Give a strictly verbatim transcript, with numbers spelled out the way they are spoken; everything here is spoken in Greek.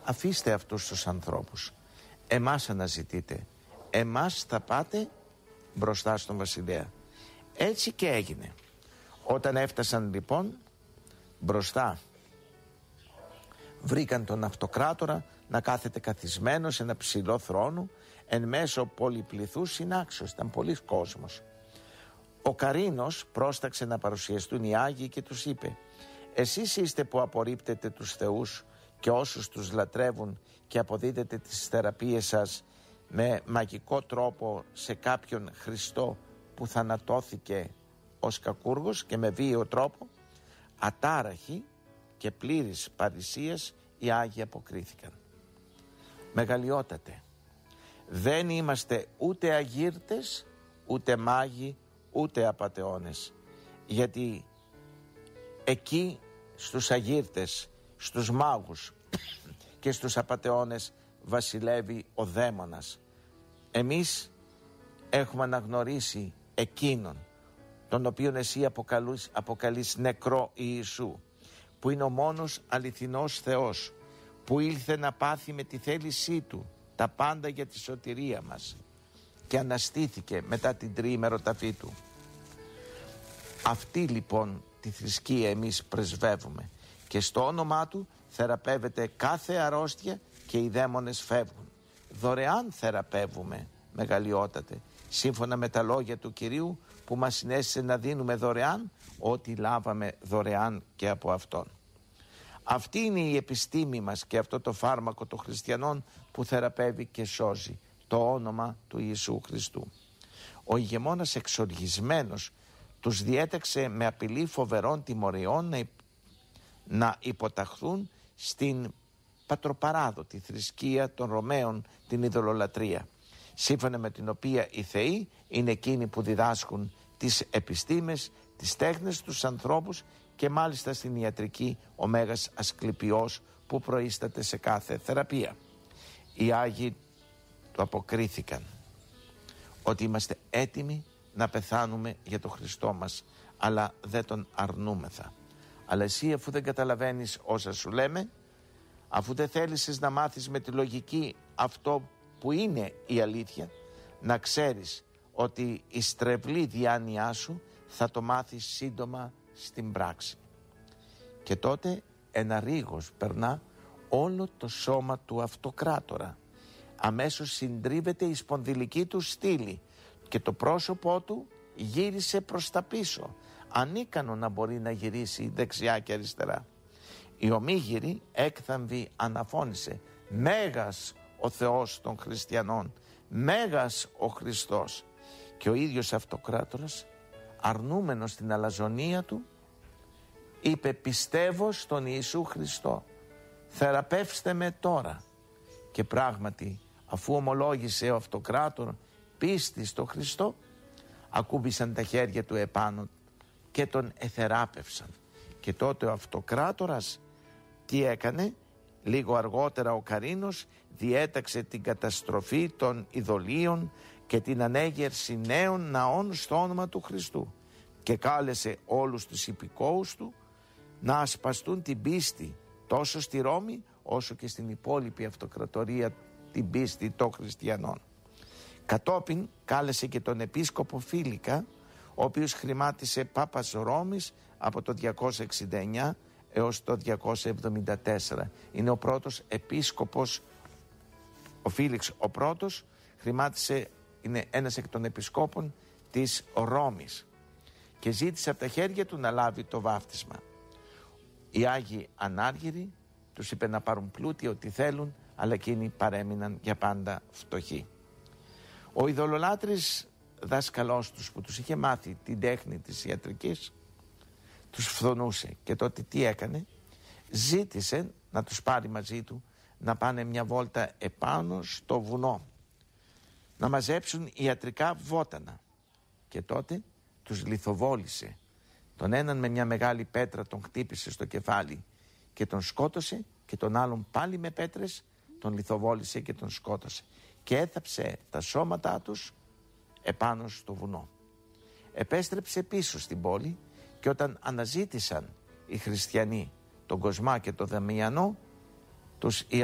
αφήστε αυτούς τους ανθρώπους, εμάς αναζητείτε, εμάς θα πάτε μπροστά στον βασιλέα. Έτσι και έγινε. Όταν έφτασαν λοιπόν μπροστά, βρήκαν τον αυτοκράτορα να κάθεται καθισμένο σε ένα ψηλό θρόνο εν μέσω πολυπληθούς συνάξεως. Ήταν πολλής κόσμος. Ο Καρίνος πρόσταξε να παρουσιαστούν οι Άγιοι και τους είπε: εσείς είστε που απορρίπτετε τους θεούς και όσους τους λατρεύουν και αποδίδετε τις θεραπείες σας με μαγικό τρόπο σε κάποιον Χριστό που θανατώθηκε ως κακούργος και με βίαιο τρόπο. Ατάραχοι και πλήρης παρησίας οι Άγιοι αποκρίθηκαν: μεγαλειότατε, δεν είμαστε ούτε αγύρτες, ούτε μάγοι, ούτε απατεώνες, γιατί εκεί στους αγύρτες, στους μάγους και στους απατεώνες βασιλεύει ο δαίμονας. Εμείς έχουμε αναγνωρίσει εκείνον τον οποίον εσύ αποκαλείς, αποκαλείς νεκρό Ιησού, που είναι ο μόνος αληθινός Θεός, που ήλθε να πάθει με τη θέλησή του τα πάντα για τη σωτηρία μας και αναστήθηκε μετά την τριήμερο ταφή του. Αυτή λοιπόν τη θρησκεία εμείς πρεσβεύουμε και στο όνομά του θεραπεύεται κάθε αρρώστια και οι δαίμονες φεύγουν. Δωρεάν θεραπεύουμε, μεγαλειότατε, σύμφωνα με τα λόγια του Κυρίου που μας συνέστησε να δίνουμε δωρεάν ό,τι λάβαμε δωρεάν και από Αυτόν. Αυτή είναι η επιστήμη μας και αυτό το φάρμακο των χριστιανών που θεραπεύει και σώζει, το όνομα του Ιησού Χριστού. Ο ηγεμόνας εξοργισμένος τους διέταξε με απειλή φοβερών τιμωριών να, να υποταχθούν στην πατροπαράδοτη θρησκεία των Ρωμαίων, την ειδωλολατρία, σύμφωνα με την οποία οι θεοί είναι εκείνοι που διδάσκουν τις επιστήμες, τις τέχνες τους ανθρώπους και μάλιστα στην ιατρική ο Μέγας Ασκληπιός που προείσταται σε κάθε θεραπεία. Οι Άγιοι του αποκρίθηκαν ότι είμαστε έτοιμοι να πεθάνουμε για τον Χριστό μας, αλλά δεν τον αρνούμεθα. Αλλά εσύ, αφού δεν καταλαβαίνεις όσα σου λέμε, αφού δεν θέλεις να μάθεις με τη λογική αυτό που είναι η αλήθεια, να ξέρεις ότι η στρεβλή διάνοιά σου θα το μάθεις σύντομα στην πράξη. Και τότε ένα ρίγος περνά όλο το σώμα του αυτοκράτορα. Αμέσως συντρίβεται η σπονδυλική του στήλη και το πρόσωπό του γύρισε προς τα πίσω, ανίκανο να μπορεί να γυρίσει δεξιά και αριστερά. Η ομίγυρη έκθαμβη αναφώνησε: Μέγας ο Θεός των χριστιανών, Μέγας ο Χριστός. Και ο ίδιος αυτοκράτορας, αρνούμενος την αλαζονία του, είπε: πιστεύω στον Ιησού Χριστό, θεραπεύστε με τώρα. Και πράγματι, αφού ομολόγησε ο αυτοκράτορ πίστη στο Χριστό, ακούμπησαν τα χέρια του επάνω και τον εθεράπευσαν. Και τότε ο αυτοκράτορας τι έκανε? Λίγο αργότερα ο Καρίνος διέταξε την καταστροφή των ειδωλίων και την ανέγερση νέων ναών στο όνομα του Χριστού και κάλεσε όλους τους υπηκόους του να ασπαστούν την πίστη τόσο στη Ρώμη όσο και στην υπόλοιπη αυτοκρατορία, την πίστη των χριστιανών. Κατόπιν κάλεσε και τον επίσκοπο Φίλικα, ο οποίος χρημάτισε Πάπας Ρώμης από το διακόσια εξήντα εννιά έως το διακόσια εβδομήντα τέσσερα. Είναι ο πρώτος επίσκοπος, ο Φίλιξ ο πρώτος, χρημάτισε, είναι ένας εκ των επισκόπων της Ρώμης και ζήτησε από τα χέρια του να λάβει το βάφτισμα. Οι Άγιοι ανάργυροι τους είπε να πάρουν πλούτη ό,τι θέλουν, αλλά εκείνοι παρέμειναν για πάντα φτωχοί. Ο ειδωλολάτρης δάσκαλός τους που τους είχε μάθει την τέχνη της ιατρικής τους φθονούσε και τότε τι έκανε? Ζήτησε να τους πάρει μαζί του να πάνε μια βόλτα επάνω στο βουνό, να μαζέψουν ιατρικά βότανα, και τότε τους λιθοβόλησε. Τον έναν με μια μεγάλη πέτρα τον χτύπησε στο κεφάλι και τον σκότωσε, και τον άλλον πάλι με πέτρες τον λιθοβόλησε και τον σκότωσε και έθαψε τα σώματά τους επάνω στο βουνό. Επέστρεψε πίσω στην πόλη και όταν αναζήτησαν οι χριστιανοί τον Κοσμά και τον Δαμιανό, τους